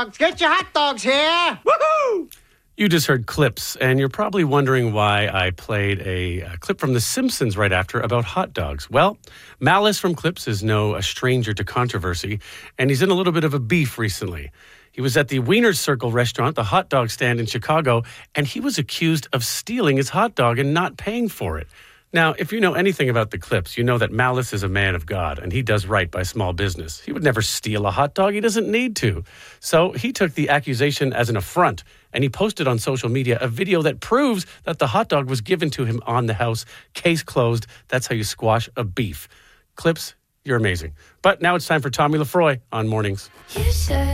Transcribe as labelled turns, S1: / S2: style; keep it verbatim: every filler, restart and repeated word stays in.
S1: dogs. Get your hot dogs here. Woohoo!
S2: You just heard Clips, and you're probably wondering why I played a, a clip from The Simpsons right after about hot dogs. Well, Malice from Clips is no a stranger to controversy, and he's in a little bit of a beef recently. He was at the Wiener Circle restaurant, the hot dog stand in Chicago, and he was accused of stealing his hot dog and not paying for it. Now, if you know anything about the Clips, you know that Malice is a man of God, and he does right by small business. He would never steal a hot dog. He doesn't need to. So he took the accusation as an affront, and he posted on social media a video that proves that the hot dog was given to him on the house. Case closed. That's how you squash a beef. Clips, you're amazing. But now it's time for Tommy Lefroy on Mornings.